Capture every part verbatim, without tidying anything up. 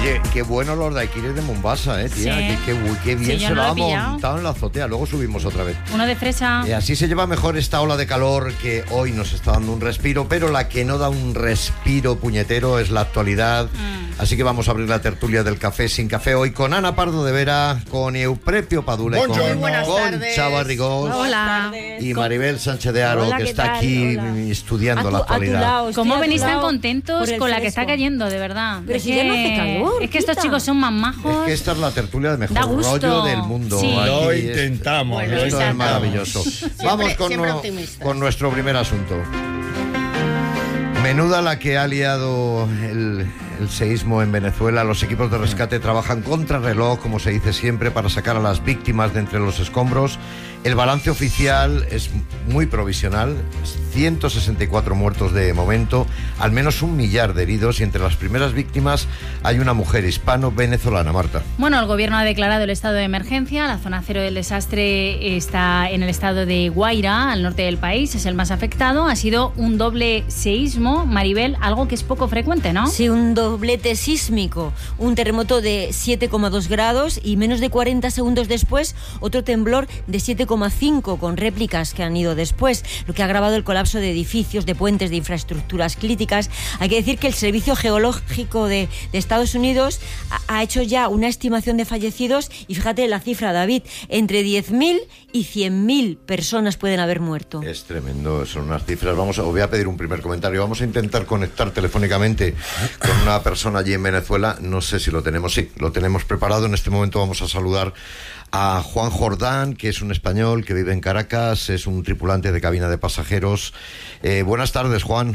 Oye, qué bueno los daiquiris de Mombasa, eh, tía. Sí. Qué, qué, qué bien Sí, yo se no lo lo ha he pillado. montado en la azotea. Luego subimos otra vez. Uno de fresa. Y así se lleva mejor esta ola de calor que hoy nos está dando un respiro, pero la que no da un respiro puñetero es la actualidad. Mm. Así que vamos a abrir la tertulia del café sin café hoy con Ana Pardo de Vera, con Euprepio Padula y con Concha Barrigós. Hola. Y Maribel Sánchez de Aro, Hola, que ¿qué está tal? aquí Hola. estudiando A tu- la a tu actualidad. lado, estoy ¿Cómo a tu venís tan lado contentos por el con la que está fresco. cayendo, de verdad? Pero Es si ya no hace que- calor, Es que estos Tita. chicos son más majos. Es que esta es la tertulia de Da mejor gusto. rollo del mundo. Sí. Aquí Lo es- intentamos. Bueno, lo Esto es exacto. maravilloso. Vamos con, siempre no- optimistas. con nuestro primer asunto. Menuda la que ha liado el, el seísmo en Venezuela. Los equipos de rescate trabajan contra reloj, como se dice siempre, para sacar a las víctimas de entre los escombros. El balance oficial es muy provisional, ciento sesenta y cuatro muertos de momento, al menos un millar de heridos, y entre las primeras víctimas hay una mujer hispano-venezolana, Marta. Bueno, el gobierno ha declarado el estado de emergencia. La zona cero del desastre está en el estado de Guaira, al norte del país, es el más afectado. Ha sido un doble seísmo, Maribel, algo que es poco frecuente, ¿no? Sí, un doblete sísmico, un terremoto de siete coma dos grados y menos de cuarenta segundos después otro temblor de siete coma cinco con réplicas que han ido después, lo que ha agravado el colapso de edificios, de puentes, de infraestructuras críticas. Hay que decir que el Servicio Geológico de, de Estados Unidos ha, ha hecho ya una estimación de fallecidos y fíjate la cifra, David, entre diez mil y cien mil personas pueden haber muerto. Es tremendo, son unas cifras. Vamos a, os voy a pedir un primer comentario. Vamos a intentar conectar telefónicamente con una persona allí en Venezuela. No sé si lo tenemos. Sí, lo tenemos preparado. En este momento vamos a saludar a Juan Jordán, que es un español que vive en Caracas, es un tripulante de cabina de pasajeros. Eh, buenas tardes, Juan.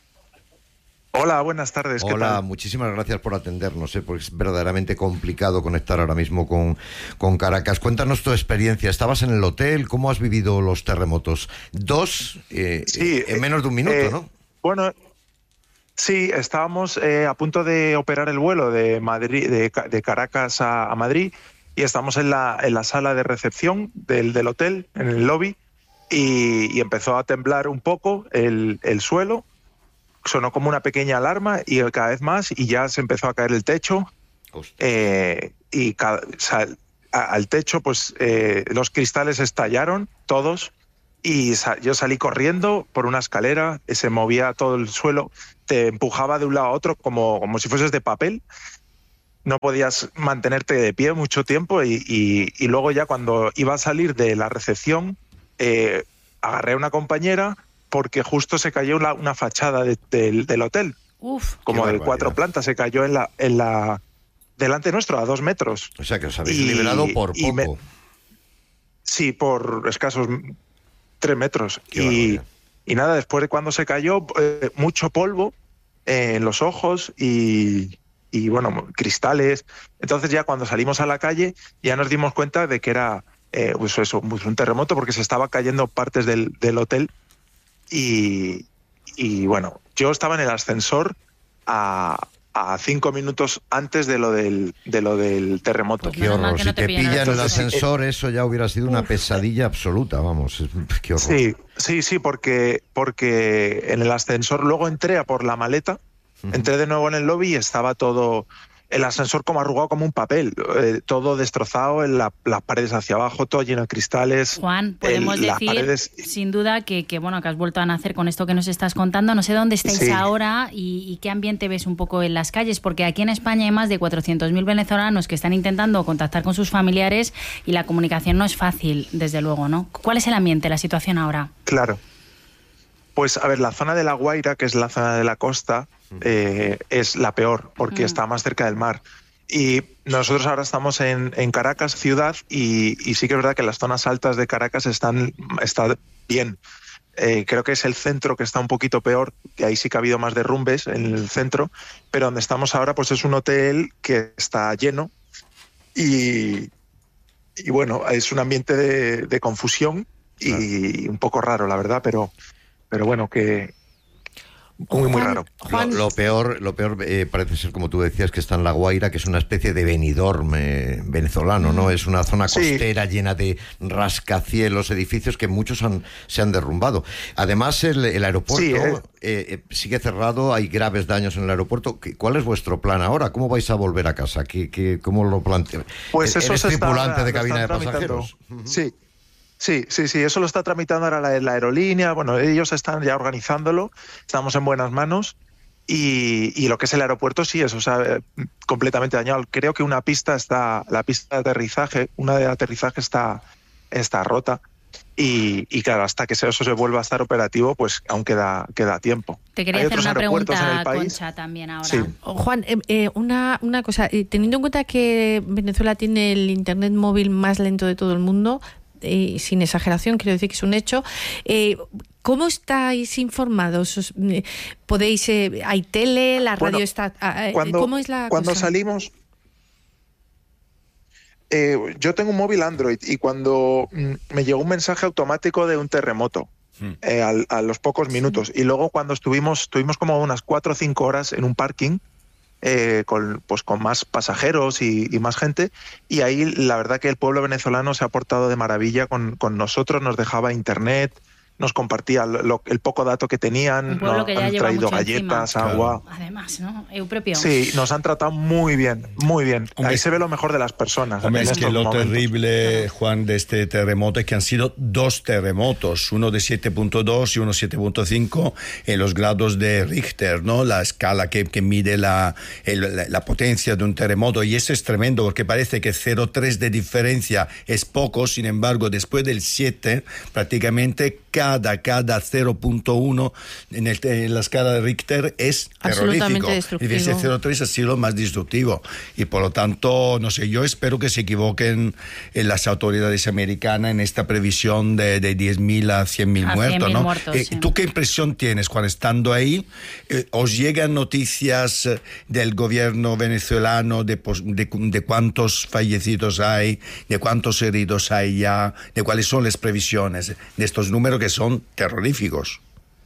Hola, buenas tardes. ¿Qué Hola, tal? muchísimas gracias por atendernos, ¿eh? Porque es verdaderamente complicado conectar ahora mismo con, con Caracas. Cuéntanos tu experiencia. ¿Estabas en el hotel? ¿Cómo has vivido los terremotos? Dos eh, Sí, en menos de un minuto, eh, ¿no? Bueno, sí, estábamos eh, a punto de operar el vuelo de Madrid, de, Ca- de Caracas a, a Madrid, y estamos en la, en la sala de recepción del, del hotel, en el lobby, y, y empezó a temblar un poco el, el suelo. Sonó como una pequeña alarma y cada vez más, y ya se empezó a caer el techo. Hostia. Eh, y ca- sal- a- al techo, pues eh, los cristales estallaron todos, y sa- yo salí corriendo por una escalera, eh, se movía todo el suelo, te empujaba de un lado a otro como, como si fueses de papel. No podías mantenerte de pie mucho tiempo, y, y- y luego ya cuando iba a salir de la recepción, eh, agarré a una compañera porque justo se cayó una, una fachada de- del- del hotel, Uf. como Qué de barbaridad. cuatro plantas, se cayó en la, en la delante nuestro, a dos metros. O sea que os habéis y- liberado por y me- poco. Sí, por escasos tres metros. Qué Y, barbaridad. y nada, después de cuando se cayó, eh, mucho polvo eh, en los ojos y, y, bueno, cristales. Entonces ya cuando salimos a la calle ya nos dimos cuenta de que era eh, pues eso, pues un terremoto, porque se estaba cayendo partes del, del hotel. Y, y bueno, yo estaba en el ascensor a, a cinco minutos antes de lo del, de lo del terremoto. Pues Qué menos mal horror. que Si no te te pillan pilla en el Entonces, sí, ascensor, eso ya hubiera sido una pesadilla absoluta, vamos. Es- Qué horror. Sí, sí, sí, porque, porque en el ascensor luego entré a por la maleta, Ujú. entré de nuevo en el lobby y estaba todo, el ascensor como arrugado como un papel, eh, todo destrozado, en la- las paredes hacia abajo, todo lleno de cristales. Juan, podemos el- las decir, paredes- sin duda, que, que bueno que has vuelto a nacer con esto que nos estás contando. No sé dónde estáis Sí. ahora y, y qué ambiente ves un poco en las calles, porque aquí en España hay más de cuatrocientos mil venezolanos que están intentando contactar con sus familiares y la comunicación no es fácil, desde luego, ¿no? ¿Cuál es el ambiente, la situación ahora? Claro. Pues a ver, la zona de La Guaira, que es la zona de la costa, eh, es la peor, porque Mm. está más cerca del mar. Y nosotros ahora estamos en, en Caracas, ciudad, y, y sí que es verdad que las zonas altas de Caracas están está bien. Eh, creo que es el centro que está un poquito peor, que ahí sí que ha habido más derrumbes en el centro, pero donde estamos ahora pues es un hotel que está lleno y, y bueno, es un ambiente de, de confusión y un poco raro, la verdad, pero, pero bueno, que... muy, muy raro. Juan, lo, lo peor, lo peor eh, parece ser, como tú decías, que está en La Guaira, que es una especie de Benidorm eh, venezolano, ¿no? Es una zona costera, sí, llena de rascacielos, edificios que muchos han, se han derrumbado. Además, el, el aeropuerto sí, eh. Eh, sigue cerrado, hay graves daños en el aeropuerto. ¿Cuál es vuestro plan ahora? ¿Cómo vais a volver a casa? ¿Qué, qué, ¿Cómo lo planteáis? Pues eso ¿Eres se tripulante está, de cabina de pasajeros? Sí. Sí, sí, sí, eso lo está tramitando ahora la, la aerolínea, bueno, ellos están ya organizándolo, estamos en buenas manos y, y lo que es el aeropuerto sí es, o sea, completamente dañado. Creo que una pista está, la pista de aterrizaje, una de aterrizaje está, está rota y, y claro, hasta que eso se vuelva a estar operativo, pues aún queda, queda tiempo. Te quería Hay hacer otros una aeropuertos pregunta, en el país. Concha, también ahora. Sí. Juan, eh, eh, una, una cosa, eh, teniendo en cuenta que Venezuela tiene el internet móvil más lento de todo el mundo, Eh, sin exageración, quiero decir que es un hecho. Eh, ¿Cómo estáis informados? ¿Podéis, eh, hay tele, la radio bueno, está... Eh, cuando, ¿Cómo es la Cuando cosa? salimos... Eh, yo tengo un móvil Android y cuando mm, me llegó un mensaje automático de un terremoto hmm. eh, a, a los pocos minutos. Sí. Y luego cuando estuvimos, estuvimos como unas cuatro o cinco horas en un parking, Eh, con, pues con más pasajeros y, y más gente, y ahí la verdad que el pueblo venezolano se ha portado de maravilla con, con nosotros, nos dejaba internet, nos compartía lo, el poco dato que tenían, un pueblo nos que ya han lleva traído mucho galletas, encima. agua. Además, ¿no? Eu propio. Sí, nos han tratado muy bien, muy bien. Hombre, ahí se ve lo mejor de las personas. Hombre, es que lo momentos. terrible, Juan, de este terremoto es que han sido dos terremotos, uno de siete punto dos y uno de siete punto cinco en los grados de Richter, ¿no? La escala que, que mide la, el, la, la potencia de un terremoto, y eso es tremendo porque parece que cero coma tres de diferencia es poco, sin embargo, después del siete, prácticamente cada, cada cero punto uno en, el, en la escala de Richter es terrorífico. Y ese cero coma tres ha sido más destructivo. Y por lo tanto, no sé, yo espero que se equivoquen en las autoridades americanas en esta previsión de, de diez mil a cien mil muertos, ¿no? muertos, eh, sí. ¿Tú qué impresión tienes cuando estando ahí? Eh, ¿Os llegan noticias del gobierno venezolano de, de, de cuántos fallecidos hay, de cuántos heridos hay ya, de cuáles son las previsiones de estos números que son terroríficos?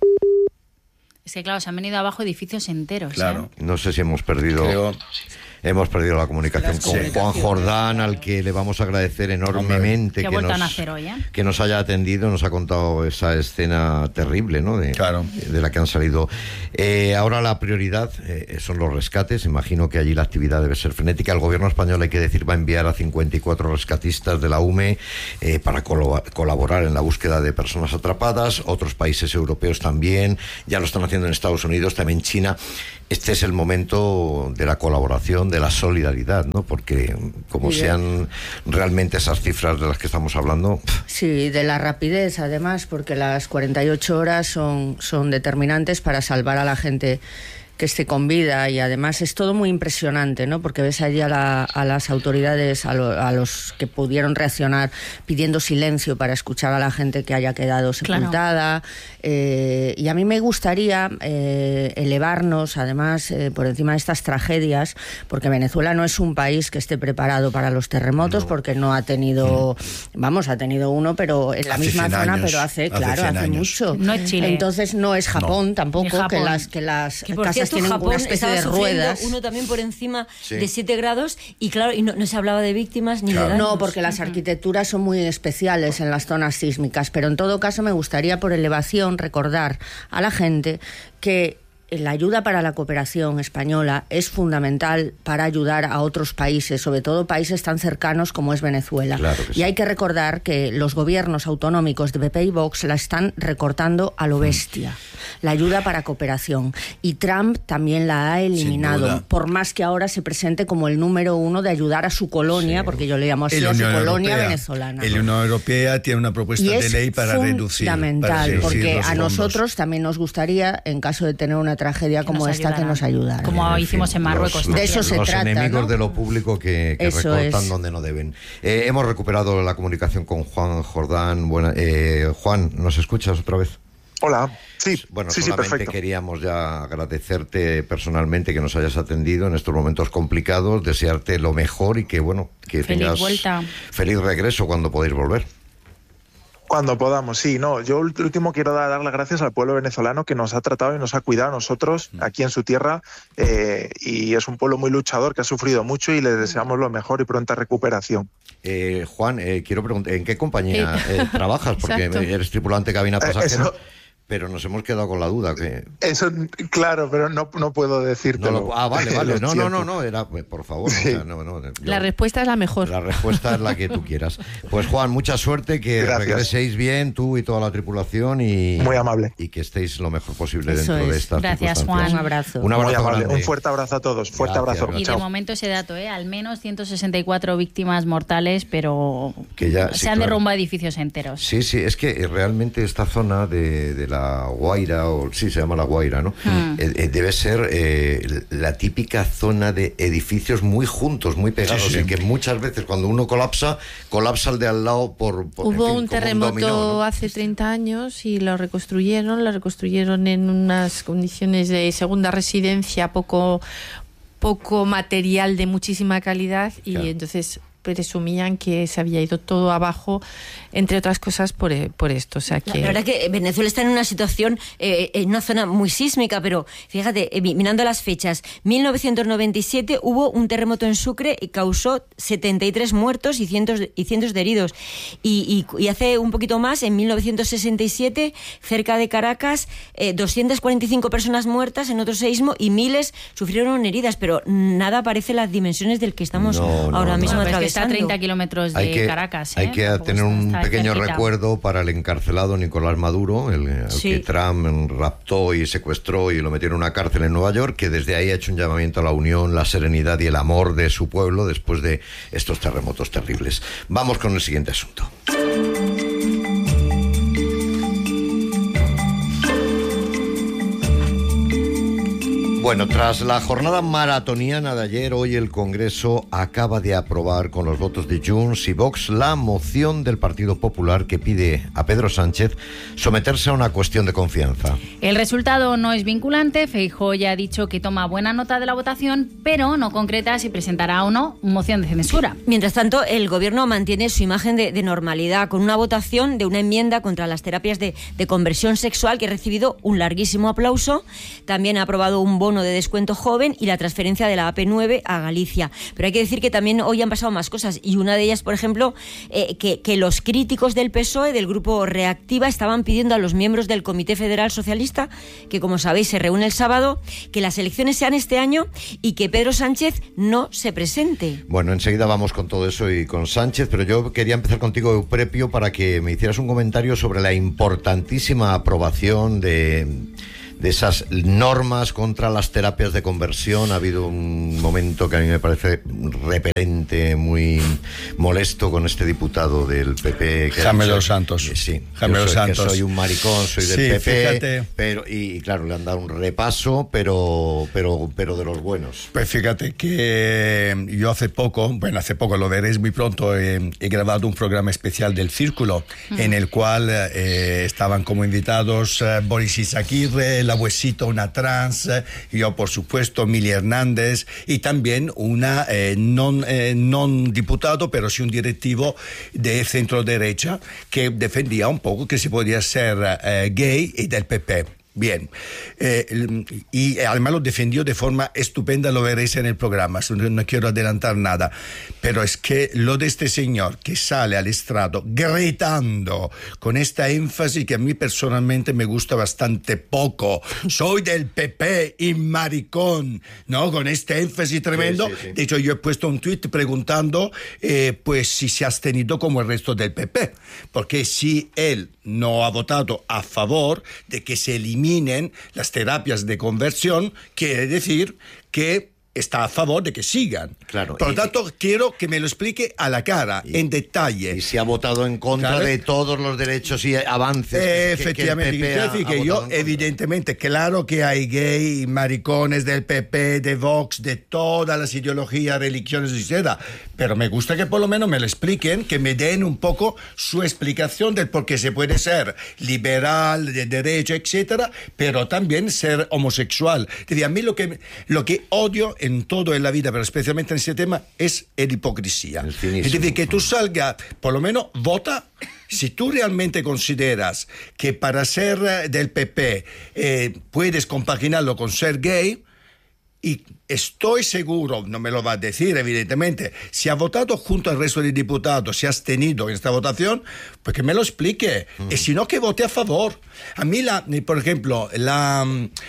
Es que claro, se han venido abajo edificios enteros. Claro. ¿eh? No sé si hemos perdido... Creo... Hemos perdido la comunicación la con Juan Jordán, al que le vamos a agradecer enormemente que, que, nos, nacer hoy, ¿eh? que nos haya atendido, nos ha contado esa escena terrible, ¿no? De, claro. de la que han salido. Eh, ahora la prioridad eh, son los rescates. Imagino que allí la actividad debe ser frenética. El gobierno español, hay que decir, va a enviar a cincuenta y cuatro rescatistas de la U M E eh, para colo- colaborar en la búsqueda de personas atrapadas. Otros países europeos también, ya lo están haciendo en Estados Unidos, también China. Este es el momento de la colaboración, de la solidaridad, ¿no? Porque como sí, sean realmente esas cifras de las que estamos hablando... Sí, de la rapidez, además, porque las cuarenta y ocho horas son, son determinantes para salvar a la gente que esté con vida, y además es todo muy impresionante, ¿no? Porque ves allí a, la, a las autoridades, a, lo, a los que pudieron reaccionar pidiendo silencio para escuchar a la gente que haya quedado sepultada. Claro. Eh, y a mí me gustaría eh, elevarnos, además, eh, por encima de estas tragedias, porque Venezuela no es un país que esté preparado para los terremotos, no. porque no ha tenido, vamos, ha tenido uno, pero en la hace misma zona, años, pero hace, hace claro, hace años. mucho. No es Chile. Entonces no es Japón no. tampoco, Japón. que las, que las que casas tienen Japón una especie de ruedas. Uno también por encima sí. de siete grados, y claro, y no, no se hablaba de víctimas ni claro. de daños. No, porque las arquitecturas son muy especiales en las zonas sísmicas, pero en todo caso me gustaría, por elevación, recordar a la gente que la ayuda para la cooperación española es fundamental para ayudar a otros países, sobre todo países tan cercanos como es Venezuela. Claro que sí. Y hay que recordar que los gobiernos autonómicos de P P y Vox la están recortando a lo bestia, la ayuda para cooperación. Y Trump también la ha eliminado, por más que ahora se presente como el número uno de ayudar a su colonia, sí. porque yo le llamo así a su colonia Europea, venezolana. La Unión Europea tiene una propuesta y de ley para reducir. Es fundamental, porque a fondos. nosotros también nos gustaría, en caso de tener una tragedia como esta, que nos ayudara. Como en hicimos fin, en Marruecos. Los, de eso se los trata, enemigos ¿no? de lo público que, que recortan es. donde no deben. Eh, hemos recuperado la comunicación con Juan Jordán. Buena, eh, Juan, ¿nos escuchas otra vez? Hola, sí, bueno, sí, solamente sí, perfecto. Queríamos ya agradecerte personalmente que nos hayas atendido en estos momentos complicados, desearte lo mejor y que, bueno, que feliz tengas vuelta. Feliz regreso cuando podáis volver. Cuando podamos, sí. No, yo último quiero dar, dar las gracias al pueblo venezolano que nos ha tratado y nos ha cuidado a nosotros aquí en su tierra, eh, y es un pueblo muy luchador que ha sufrido mucho y le deseamos lo mejor y pronta recuperación. Eh, Juan, eh, quiero preguntar, ¿en qué compañía eh, trabajas? Porque Exacto. eres tripulante cabina pasajera. Eh, eso... Pero nos hemos quedado con la duda. Que... Eso, claro, pero no, no puedo decírtelo. No lo... Ah, vale, vale. No, no, no, no, era, por favor. Sí. O sea, no, no, yo... La respuesta es la mejor. La respuesta es la que tú quieras. Pues Juan, mucha suerte, que Gracias. regreséis bien, tú y toda la tripulación, y muy amable. Y que estéis lo mejor posible Eso dentro es. de estas Gracias, circunstancias. Juan. Un abrazo. Un abrazo Muy amable. grande. Un fuerte abrazo a todos. Fuerte Gracias, abrazo. Y Chao. de momento ese dato, ¿eh? Al menos ciento sesenta y cuatro víctimas mortales, pero Que ya- se sí, han claro. derrumbado edificios enteros. Sí, sí, es que realmente esta zona de, de la Guaira, o sí se llama la Guaira, ¿no? Mm. Eh, eh, debe ser eh, la típica zona de edificios muy juntos, muy pegados, Sí, sí. y que muchas veces cuando uno colapsa, colapsa el de al lado por... por- en Hubo fin, un como terremoto dominó, ¿no? hace treinta años y lo reconstruyeron, lo reconstruyeron en unas condiciones de segunda residencia, poco, poco material de muchísima calidad, y Claro. entonces presumían que se había ido todo abajo, entre otras cosas por, por esto. O sea que... La verdad que Venezuela está en una situación, eh, en una zona muy sísmica, pero fíjate, eh, mirando las fechas, mil novecientos noventa y siete hubo un terremoto en Sucre y causó setenta y tres muertos y cientos de, y cientos de heridos. Y, y, y hace un poquito más, en mil novecientos sesenta y siete, cerca de Caracas, eh, doscientas cuarenta y cinco personas muertas en otro seísmo y miles sufrieron heridas, pero nada parece las dimensiones del que estamos No, no, ahora no. mismo Bueno, pero es que atravesando. está a treinta kilómetros de Hay que, Caracas. ¿eh? hay que Tampoco tener está- un está pequeño cerquita. recuerdo para el encarcelado Nicolás Maduro, el, el Sí. que Trump raptó y secuestró y lo metió en una cárcel en Nueva York, que desde ahí ha hecho un llamamiento a la unión, la serenidad y el amor de su pueblo después de estos terremotos terribles. Vamos con el siguiente asunto. Bueno, tras la jornada maratoniana de ayer, hoy el Congreso acaba de aprobar con los votos de Junts y Vox la moción del Partido Popular que pide a Pedro Sánchez someterse a una cuestión de confianza. El resultado no es vinculante. Feijóo ya ha dicho que toma buena nota de la votación, pero no concreta si presentará o no moción de censura. Mientras tanto, el Gobierno mantiene su imagen de, de normalidad con una votación de una enmienda contra las terapias de, de conversión sexual que ha recibido un larguísimo aplauso. También ha aprobado un bono de descuento joven y la transferencia de la A P nueve a Galicia. Pero hay que decir que también hoy han pasado más cosas, y una de ellas, por ejemplo, eh, que, que los críticos del P S O E, del grupo Reactiva, estaban pidiendo a los miembros del Comité Federal Socialista, que como sabéis se reúne el sábado, que las elecciones sean este año y que Pedro Sánchez no se presente. Bueno, enseguida vamos con todo eso y con Sánchez, pero yo quería empezar contigo, Euprepio, para que me hicieras un comentario sobre la importantísima aprobación de... de esas normas contra las terapias de conversión. Ha habido un momento que a mí me parece repelente, muy molesto con este diputado del P P. Que Jaime ha dicho- Dos Santos. Eh, Sí, Jaime yo Dos soy, que Santos. soy un maricón, soy del Sí, P P, fíjate. pero y, y claro, le han dado un repaso, pero, pero, pero de los buenos. Pues fíjate que yo hace poco, bueno, hace poco, lo veréis muy pronto, eh, he grabado un programa especial del Círculo, mm. en el cual eh, estaban como invitados eh, Boris Izaguirre, la Huesito, una trans, eh, yo por supuesto, Mili Hernández, y también una eh, non, eh, non diputado, pero sí un directivo de centro derecha que defendía un poco que se podía ser eh, gay y del P P. Bien, eh, y además lo defendió de forma estupenda, lo veréis en el programa, no, no quiero adelantar nada, pero es que lo de este señor que sale al estrado gritando con esta énfasis que a mí personalmente me gusta bastante poco, soy del P P y maricón, ¿no? Con este énfasis tremendo. Sí, sí, sí. De hecho, yo he puesto un tuit preguntando eh, pues si se ha abstenido como el resto del P P, porque si él no ha votado a favor de que se eliminen las terapias de conversión, quiere decir que está a favor de que sigan. Claro, Por lo y, tanto, quiero que me lo explique a la cara, y, en detalle. Y se ha votado en contra claro. de todos los derechos y avances. Eh, que, efectivamente, que, quiero decir que yo, evidentemente, claro que hay gay, maricones del P P, de Vox, de todas las ideologías, religiones, etcétera. Pero me gusta que por lo menos me lo expliquen, que me den un poco su explicación del por qué se puede ser liberal, de derecha, etcétera, pero también ser homosexual. Es decir, a mí lo que, lo que odio en todo en la vida, pero especialmente en este tema, es la hipocresía. El es decir, que tú salgas, por lo menos vota Si tú realmente consideras que para ser del P P eh, puedes compaginarlo con ser gay, y estoy seguro, no me lo va a decir evidentemente, si ha votado junto al resto de diputados, si ha abstenido en esta votación, pues que me lo explique. Mm. Y si no, que vote a favor. A mí, la, por ejemplo, la...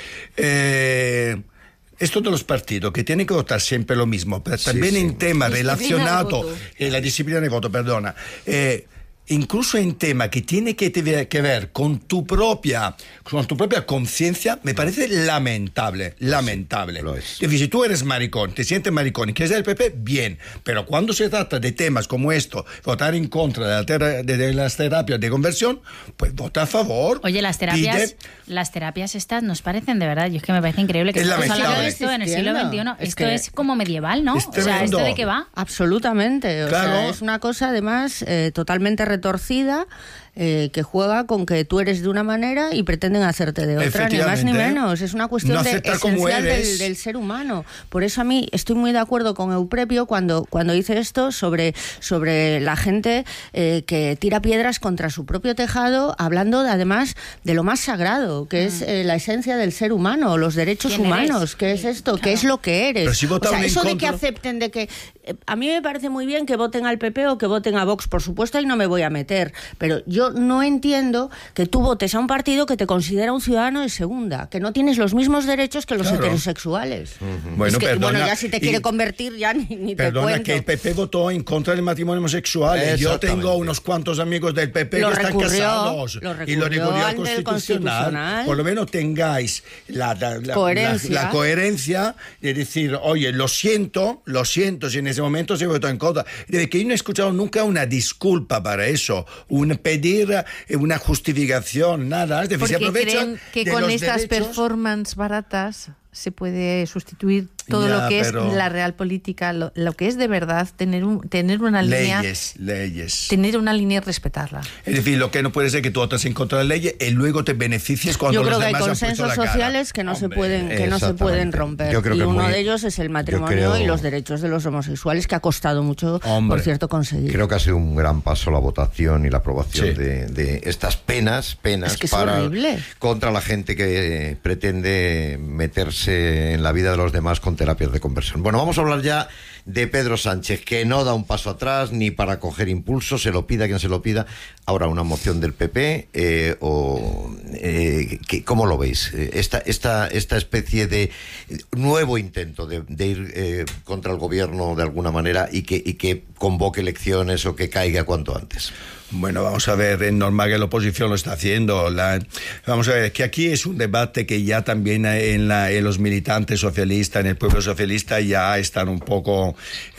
Eh, esto de los partidos que tienen que votar siempre lo mismo, pero también sí, sí. en temas relacionados, eh, la disciplina de voto, perdona, eh, incluso en tema que tiene que, te, que ver con tu propia con tu propia conciencia, me parece lamentable, lamentable. Lo es. Es decir, si tú eres maricón, te sientes maricón y quieres del P P, bien, pero cuando se trata de temas como esto, votar en contra de, la ter- de, de las terapias de conversión, pues vota a favor. Oye, las terapias, pide... las terapias estas nos parecen de verdad, yo es que me parece increíble que es estamos hablando de lamentable. esto en el siglo veintiuno. Es esto que es como medieval, ¿no? es O sea, ¿esto de qué va? Absolutamente. O Claro. sea, es una cosa además eh, totalmente retorcida. Eh, que juega con que tú eres de una manera y pretenden hacerte de otra, ni más ni menos. Es una cuestión no de, esencial del, del ser humano. Por eso a mí estoy muy de acuerdo con Euprepio cuando, cuando dice esto sobre, sobre la gente eh, que tira piedras contra su propio tejado, hablando de, además de lo más sagrado, que mm. es eh, la esencia del ser humano, los derechos humanos, que es esto, claro. que es lo que eres. Pero si o sea, eso en de contra... que acepten, de que... Eh, a mí me parece muy bien que voten al P P o que voten a Vox, por supuesto, ahí no me voy a meter, pero yo no entiendo que tú votes a un partido que te considera un ciudadano de segunda, que no tienes los mismos derechos que los claro. heterosexuales. Uh-huh. Bueno, es que, perdona, bueno, ya si te quiere y, convertir ya ni, ni te perdona, cuento. que el P P votó en contra del matrimonio homosexual. Yo tengo unos cuantos amigos del P P lo que recurrió, están casados lo y lo recurrió al constitucional. constitucional. Por lo menos tengáis la, la, la, coherencia. La, la coherencia de decir, oye, lo siento, lo siento, si en ese momento se votó en contra. De que yo no he escuchado nunca una disculpa para eso, un pedir una justificación, nada. Es decir, porque se aprovechan creen que de con los estas derechos. performances baratas se puede sustituir todo Ya, lo que pero... es la real política, lo, lo que es de verdad tener un, tener una línea, leyes, leyes. tener una línea y respetarla. Es decir, lo que no puede ser que tú votes en contra de la ley y luego te beneficies cuando Yo creo los que hay demás han puesto consensos la cara. sociales que no se Hombre, pueden que no se pueden romper. Yo creo y que uno muy... de ellos es el matrimonio creo... y los derechos de los homosexuales, que ha costado mucho, Hombre. por cierto, conseguir. Creo que ha sido un gran paso la votación y la aprobación Sí. de, de estas penas, penas Es que es para horrible. contra la gente que pretende meterse en la vida de los demás con terapias de conversión. Bueno, vamos a hablar ya de Pedro Sánchez, que no da un paso atrás ni para coger impulso, se lo pida quien se lo pida. Ahora una moción del P P, eh, o eh, que, ¿cómo lo veis? Esta, esta, esta especie de nuevo intento de, de ir eh, contra el gobierno de alguna manera y que, y que convoque elecciones o que caiga cuanto antes. Bueno, vamos a ver, es normal que la oposición lo está haciendo. La, vamos a ver, que aquí es un debate que ya también en, la, en los militantes socialistas, en el pueblo socialista, ya están un poco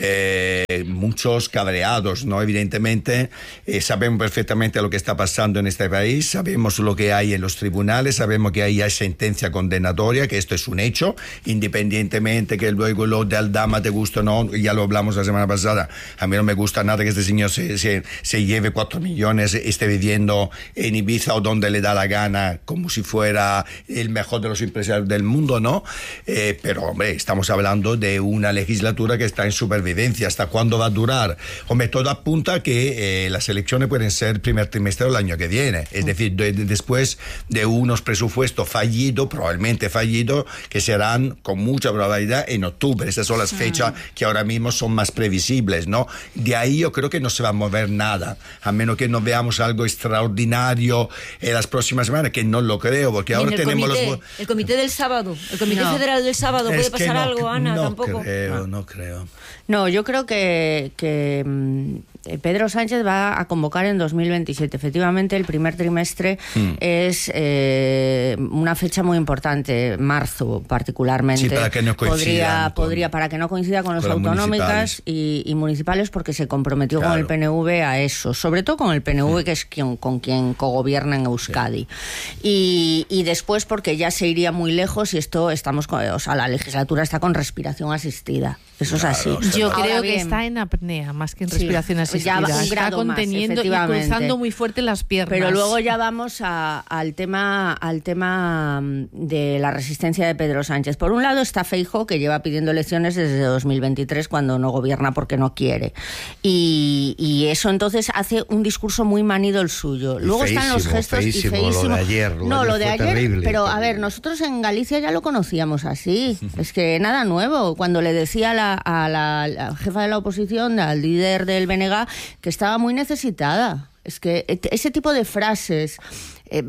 eh, muchos cabreados, ¿no? Evidentemente, eh, sabemos perfectamente lo que está pasando en este país, sabemos lo que hay en los tribunales, sabemos que ahí hay sentencia condenatoria, que esto es un hecho, independientemente que luego lo de Aldama te guste o no, ya lo hablamos la semana pasada. A mí no me gusta nada que este señor se, se, se lleve cuatro millones, esté viviendo en Ibiza o donde le da la gana, como si fuera el mejor de los empresarios del mundo, ¿no? Eh, pero, hombre, estamos hablando de una legislatura que está en supervivencia. ¿Hasta cuándo va a durar? Hombre, todo apunta que eh, las elecciones pueden ser primer trimestre del año que viene. Es decir, de, de, después de unos presupuestos fallidos, probablemente fallidos, que serán con mucha probabilidad en octubre. Esas son las fechas que ahora mismo son más previsibles, ¿no? De ahí yo creo que no se va a mover nada, a menos que no veamos algo extraordinario en las próximas semanas, que no lo creo, porque ahora el tenemos comité, los... El comité del sábado, el comité No. federal del sábado, Es ¿puede que pasar no, algo, Ana? no Tampoco. Creo, no creo. No, yo creo que, que mm, Pedro Sánchez va a convocar en dos mil veintisiete. Efectivamente, el primer trimestre mm. es eh, una fecha muy importante, marzo particularmente. Sí, para que no coincida. Podría, podría, para que no coincida con las autonómicas y, y municipales, porque se comprometió claro. con el P N V a eso. Sobre todo con el P N V, mm. que es quien, con quien cogobierna en Euskadi. Sí. Y, y después porque ya se iría muy lejos y esto estamos, con, o sea, la legislatura está con respiración asistida. Eso es así. Yo Ahora creo bien, que está en apnea más que en sí, respiración asistida. ya va un Está grado más, conteniendo y efectivamente. cruzando muy fuerte las piernas. Pero luego ya vamos a, al tema al tema de la resistencia de Pedro Sánchez. Por un lado está Feijóo, que lleva pidiendo elecciones desde dos mil veintitrés cuando no gobierna porque no quiere. Y, y eso entonces hace un discurso muy manido el suyo. Y luego están los feísimo, gestos feísimo, y feísimo. lo de ayer, lo no, de lo ayer de fue ayer, terrible, pero terrible. a ver, nosotros en Galicia ya lo conocíamos así. Es que nada nuevo. Cuando le decía a la, a la, a la jefa de la oposición, al líder del B N G, que estaba muy necesitada. Es que ese tipo de frases eh,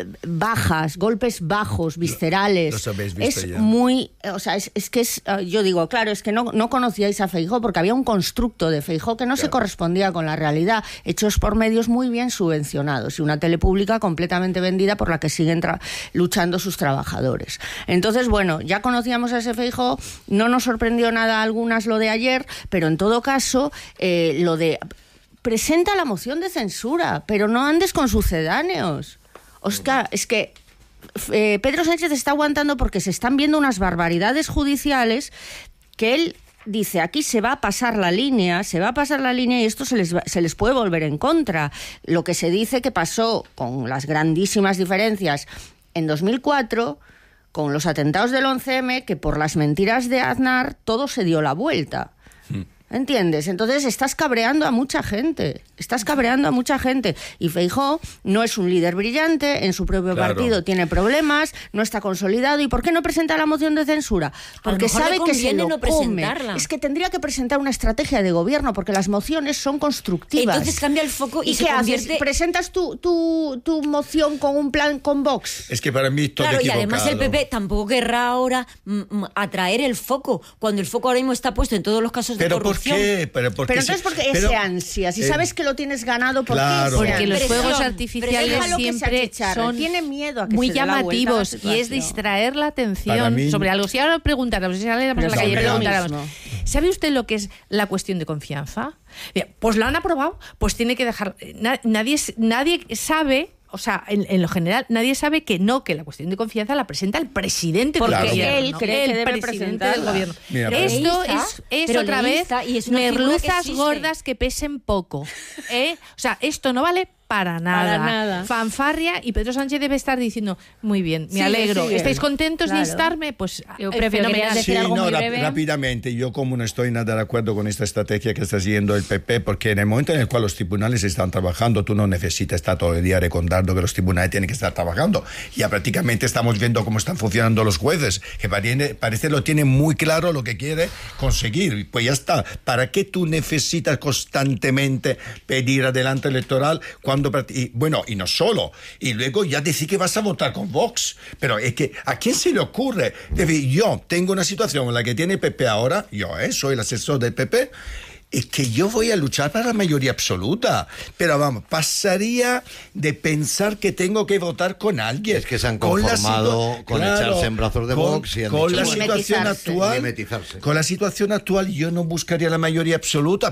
bajas, golpes bajos, viscerales, Los habéis visto es ya. muy, o sea, es, es que es, yo digo, claro, es que no, no conocíais a Feijóo porque había un constructo de Feijóo que no Claro. se correspondía con la realidad, hechos por medios muy bien subvencionados y una tele pública completamente vendida por la que siguen tra- luchando sus trabajadores. Entonces, bueno, ya conocíamos a ese Feijóo, no nos sorprendió nada algunas lo de ayer, pero en todo caso, eh, lo de... presenta la moción de censura, pero no andes con sucedáneos. Oscar, es que eh, Pedro Sánchez está aguantando porque se están viendo unas barbaridades judiciales que él dice, aquí se va a pasar la línea, se va a pasar la línea y esto se les, va, se les puede volver en contra. Lo que se dice que pasó con las grandísimas diferencias en dos mil cuatro, con los atentados del once eme, que por las mentiras de Aznar todo se dio la vuelta. ¿Entiendes? Entonces estás cabreando a mucha gente, estás cabreando a mucha gente. Y Feijóo no es un líder brillante, en su propio Claro. partido tiene problemas, no está consolidado. ¿Y por qué no presenta la moción de censura? Porque mejor sabe le que se conviene lo no come. presentarla. Es que tendría que presentar una estrategia de gobierno, porque las mociones son constructivas. Entonces cambia el foco y, ¿Y se qué convierte... haces? ¿Presentas tu, tu, tu moción con un plan con Vox? Es que para mí todo Claro, y equivocado. además el P P tampoco querrá ahora mm, mm, atraer el foco, cuando el foco ahora mismo está puesto en todos los casos de ¿Pero por corrupción. qué? ¿Pero por Pero qué se- entonces, ¿por qué pero- ese ansia? Si eh, sabes que lo tienes ganado, ¿por claro. qué ese Porque los ansia? Presión, fuegos artificiales Déjalo que se siempre achicharre. son Tiene miedo a que muy se dé la vuelta a la llamativos y es situación. distraer la Para atención mí- sobre algo. Si ahora preguntáramos, si saliéramos a la Pero calle y siempre lo preguntáramos, mismo. ¿sabe usted lo que es la cuestión de confianza? Mira, pues la han aprobado, pues tiene que dejar... na- nadie, nadie sabe... O sea, en, en lo general, nadie sabe que no, que la cuestión de confianza la presenta el presidente Porque del Claro. gobierno. él cree el que debe presidente del presentarla. gobierno. Mira, pero- Esto Le es, insta, es pero otra le vez insta y es una figura que merluzas existe. gordas que pesen poco. ¿eh? O sea, esto no vale para nada. Para nada. Fanfarria, y Pedro Sánchez debe estar diciendo, muy bien, me Sigue, alegro. sigue. ¿Estáis contentos Claro. de instarme? Pues Yo eh, prefiero fenomenal. querer Sí, decir algo no, muy rap- breve. rápidamente. Yo como no estoy nada de acuerdo con esta estrategia que está siguiendo el P P, porque en el momento en el cual los tribunales están trabajando, tú no necesitas estar todo el día recordando que los tribunales tienen que estar trabajando. Ya prácticamente estamos viendo cómo están funcionando los jueces, que parece, parece lo tienen muy claro lo que quiere conseguir. Pues ya está. ¿Para qué tú necesitas constantemente pedir adelanto electoral cuando... Y, bueno, y no solo. Y luego ya decir que vas a votar con Vox. Pero es que, ¿a quién se le ocurre? Es decir, yo tengo una situación en la que tiene el P P ahora, yo eh, soy el asesor del P P, es que yo voy a luchar para la mayoría absoluta. Pero vamos, pasaría de pensar que tengo que votar con alguien. Es que se han Con la conformado situa- con echarse en brazos de con- Vox y han con dicho, la bueno, situación mimetizarse. actual, Mimetizarse. con la situación actual yo no buscaría la mayoría absoluta.